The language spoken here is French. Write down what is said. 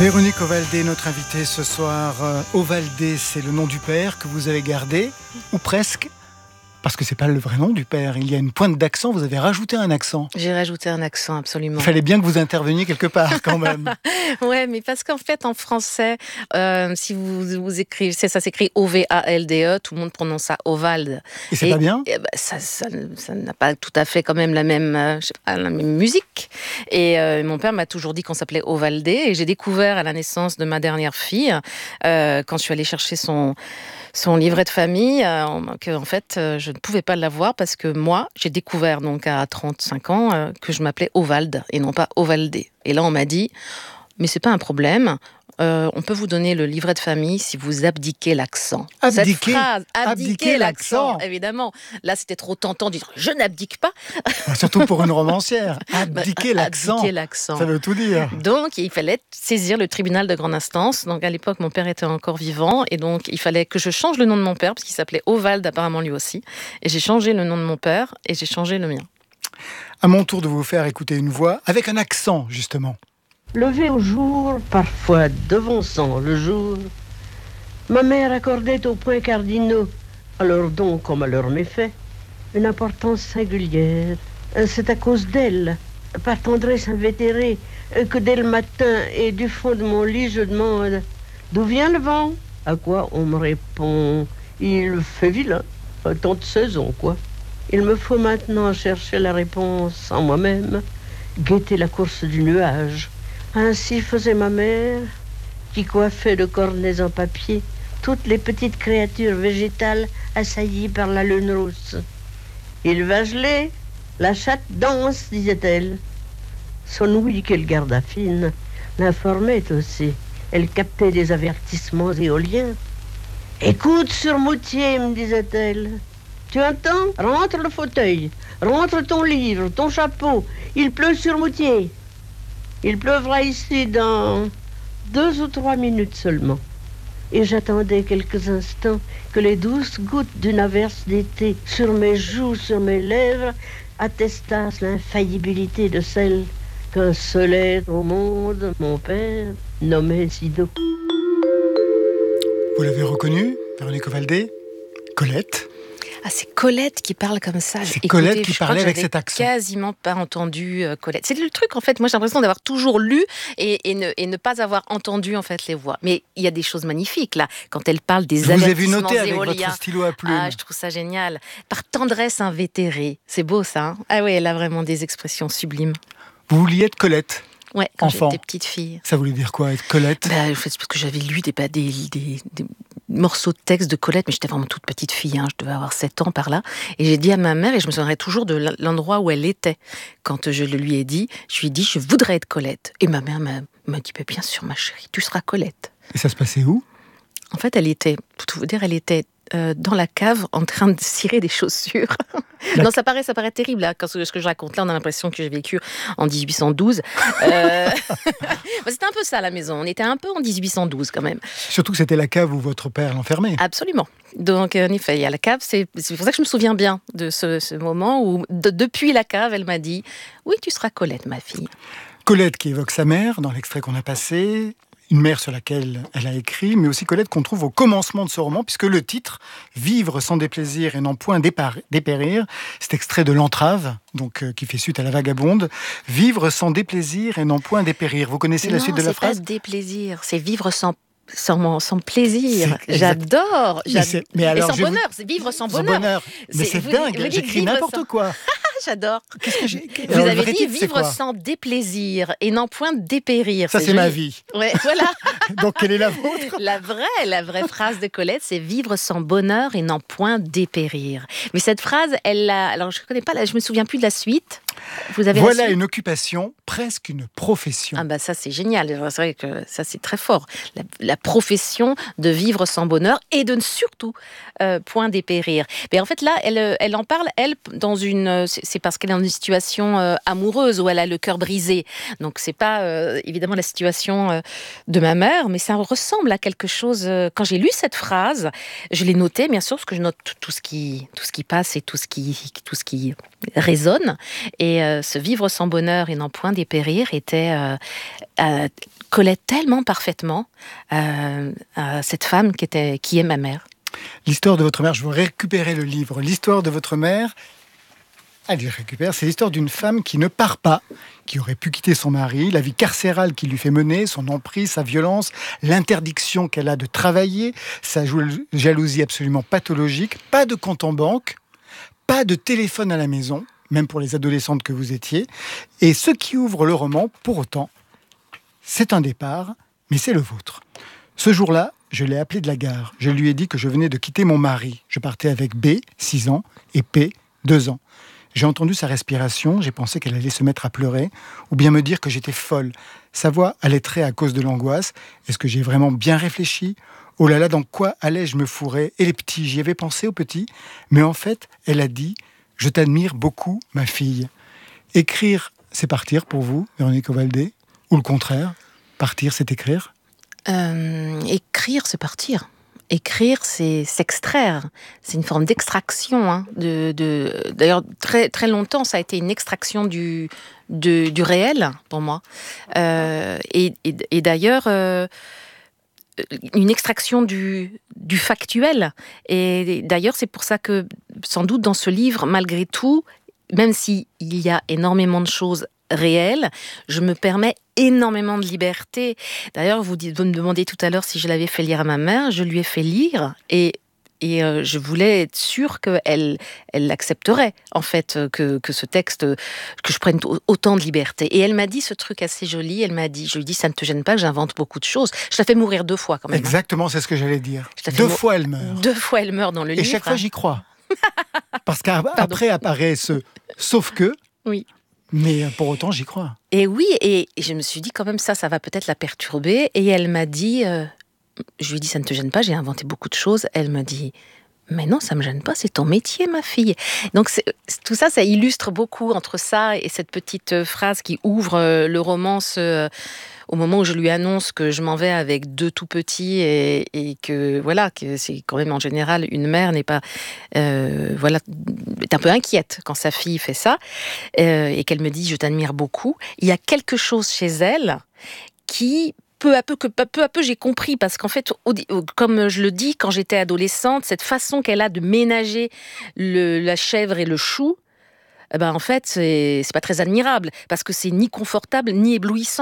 Véronique Ovaldé, notre invitée ce soir. Ovaldé, c'est le nom du père que vous avez gardé, ou presque, parce que c'est pas le vrai nom du père. Il y a une pointe d'accent, vous avez rajouté un accent. J'ai rajouté un accent, absolument. Il fallait bien que vous interveniez quelque part, quand même. Ouais, mais parce qu'en fait, en français, si vous écrivez, ça s'écrit O-V-A-L-D-E, tout le monde prononce ça Ovald. Et c'est pas bien ? Ça n'a pas tout à fait quand même la même musique. Et mon père m'a toujours dit qu'on s'appelait Ovaldé. Et j'ai découvert à la naissance de ma dernière fille, quand je suis allée chercher son livret de famille, qu'en fait, je ne pouvais pas l'avoir parce que moi, j'ai découvert donc à 35 ans que je m'appelais Ovald et non pas Ovaldé. Et là, on m'a dit, mais c'est pas un problème. On peut vous donner le livret de famille si vous abdiquez l'accent. Abdiquer, cette phrase, abdiquer l'accent. Évidemment. Là, c'était trop tentant de dire je n'abdique pas. Surtout pour une romancière. Abdiquer l'accent. Abdiquer l'accent. Ça veut tout dire. Donc, il fallait saisir le tribunal de grande instance. Donc, à l'époque, mon père était encore vivant. Et donc, il fallait que je change le nom de mon père, parce qu'il s'appelait Ovald, apparemment lui aussi. Et j'ai changé le nom de mon père et j'ai changé le mien. À mon tour de vous faire écouter une voix avec un accent, justement. Levé au jour, parfois devançant le jour, ma mère accordait aux points cardinaux, à leurs dons comme à leurs méfaits, une importance singulière. C'est à cause d'elle, par tendresse invétérée, que dès le matin et du fond de mon lit, je demande « D'où vient le vent ?» À quoi on me répond « Il fait vilain, tant de saison, quoi. » Il me faut maintenant chercher la réponse en moi-même, guetter la course du nuage. Ainsi faisait ma mère, qui coiffait de cornets en papier toutes les petites créatures végétales assaillies par la lune rousse. Il va geler, la chatte danse, disait-elle. Son ouïe qu'elle garda fine l'informait aussi. Elle captait des avertissements éoliens. Écoute, surmoutier, me disait-elle. Tu entends? Rentre le fauteuil, rentre ton livre, ton chapeau. Il pleut sur Moutier. Il pleuvra ici dans 2 ou 3 minutes seulement. Et j'attendais quelques instants que les douces gouttes d'une averse d'été sur mes joues, sur mes lèvres, attestassent l'infaillibilité de celle qu'un seul être au monde, mon père, nommait Sido. Vous l'avez reconnu, Véronique Ovaldé ? Colette. Ah, c'est Colette qui parle comme ça. C'est Colette qui parlait avec cet accent. Quasiment pas entendu Colette. C'est le truc, en fait, moi j'ai l'impression d'avoir toujours lu et ne pas avoir entendu en fait les voix. Mais il y a des choses magnifiques là, quand elle parle des avertissements éoliens. Je vous ai vu noter avec votre stylo à plumes. Ah, je trouve ça génial. Par tendresse invétérée. C'est beau ça. Hein, ah oui, elle a vraiment des expressions sublimes. Vous vouliez être Colette ? Ouais, quand enfant. J'étais petite fille. Ça voulait dire quoi, être Colette ? En fait, c'est parce que j'avais lu des morceaux de texte de Colette, mais j'étais vraiment toute petite fille, hein, je devais avoir 7 ans par là. Et j'ai dit à ma mère, et je me souviendrai toujours de l'endroit où elle était. Quand je le lui ai dit, je lui ai dit, je voudrais être Colette. Et ma mère m'a dit, bien sûr ma chérie, tu seras Colette. Et ça se passait où ? En fait, elle était, pour tout vous dire, elle était dans la cave en train de cirer des chaussures. Non, ça paraît terrible là, ce que je raconte là, on a l'impression que j'ai vécu en 1812. C'était un peu ça la maison, on était un peu en 1812 quand même. Surtout que c'était la cave où votre père l'enfermait. Absolument. Donc en effet, il y a la cave, c'est pour ça que je me souviens bien de ce moment où, depuis la cave, elle m'a dit « Oui, tu seras Colette, ma fille ». Colette qui évoque sa mère dans l'extrait qu'on a passé, une mère sur laquelle elle a écrit, mais aussi Colette qu'on trouve au commencement de ce roman, puisque le titre « Vivre sans déplaisir et non point dépérir », c'est extrait de L'Entrave, donc qui fait suite à La Vagabonde. « Vivre sans déplaisir et non point dépérir ». Vous connaissez la suite de la phrase ? Non, c'est pas déplaisir, c'est vivre sans plaisir. J'adore. Mais alors, et sans bonheur, c'est vivre sans bonheur. Mais c'est dingue, j'écris n'importe quoi. J'adore. Qu'est-ce que j'ai... Vous avez dit vivre sans déplaisir et non point dépérir. Ça, c'est ma vie. Ouais, voilà. Donc, quelle est la vôtre ? La vraie phrase de Colette, c'est vivre sans bonheur et non point dépérir. Mais cette phrase, alors je connais pas, je me souviens plus de la suite. Vous avez voilà une occupation, presque une profession. Ah ça c'est génial, c'est vrai que ça c'est très fort. La profession de vivre sans bonheur et de ne surtout point dépérir. Mais en fait là, elle en parle, elle, dans c'est c'est parce qu'elle est dans une situation amoureuse où elle a le cœur brisé. Donc c'est pas évidemment la situation de ma mère, mais ça ressemble à quelque chose. Quand j'ai lu cette phrase, je l'ai notée, bien sûr, parce que je note tout ce qui passe et tout ce qui résonne. Et ce vivre sans bonheur et n'en point dépérir collait tellement parfaitement à cette femme qui est ma mère. L'histoire de votre mère, je veux récupérer le livre. L'histoire de votre mère, allez, je récupère. C'est l'histoire d'une femme qui ne part pas, qui aurait pu quitter son mari, la vie carcérale qu'il lui fait mener, son emprise, sa violence, l'interdiction qu'elle a de travailler, sa jalousie absolument pathologique, pas de compte en banque, pas de téléphone à la maison, même pour les adolescentes que vous étiez. Et ce qui ouvre le roman, pour autant, c'est un départ, mais c'est le vôtre. Ce jour-là, je l'ai appelé de la gare. Je lui ai dit que je venais de quitter mon mari. Je partais avec B, 6 ans, et P, 2 ans. J'ai entendu sa respiration, j'ai pensé qu'elle allait se mettre à pleurer, ou bien me dire que j'étais folle. Sa voix allaitrait à cause de l'angoisse. Est-ce que j'ai vraiment bien réfléchi ? Oh là là, dans quoi allais-je me fourrer ? Et les petits, j'y avais pensé aux petits. Mais en fait, elle a dit « Je t'admire beaucoup, ma fille ». Écrire, c'est partir pour vous, Véronique Ovaldé ? Ou le contraire, partir, c'est écrire ? Écrire, c'est partir. Écrire, c'est s'extraire. C'est une forme d'extraction. Hein, d'ailleurs, très, très longtemps, ça a été une extraction du réel, pour moi. Et d'ailleurs, une extraction du factuel. Et d'ailleurs, c'est pour ça que, sans doute, dans ce livre, malgré tout, même s'il y a énormément de choses réelles, je me permets énormément de liberté. D'ailleurs, vous me demandez tout à l'heure si je l'avais fait lire à ma mère. Je lui ai fait lire et je voulais être sûre qu'elle l'accepterait, en fait, que ce texte, que je prenne autant de liberté. Et elle m'a dit ce truc assez joli. Je lui ai dit, ça ne te gêne pas que j'invente beaucoup de choses. Je la fais mourir 2 fois quand même. Exactement, c'est ce que j'allais dire. 2 fois elle meurt. 2 fois elle meurt dans le livre. Et chaque fois j'y crois. Parce qu'après apparaît ce « sauf que ». Oui. Mais pour autant, j'y crois. Et oui, et je me suis dit quand même ça va peut-être la perturber. Et elle m'a dit, je lui ai dit, ça ne te gêne pas, j'ai inventé beaucoup de choses. Elle me dit, mais non, ça me gêne pas, c'est ton métier, ma fille. Donc tout ça, ça illustre beaucoup entre ça et cette petite phrase qui ouvre le roman au moment où je lui annonce que je m'en vais avec 2 tout petits et que voilà, que c'est quand même en général une mère n'est pas est un peu inquiète quand sa fille fait ça et qu'elle me dit je t'admire beaucoup. Il y a quelque chose chez elle qui peu à peu, j'ai compris, parce qu'en fait, comme je le dis, quand j'étais adolescente, cette façon qu'elle a de ménager la chèvre et le chou, en fait, c'est pas très admirable, parce que c'est ni confortable, ni éblouissant.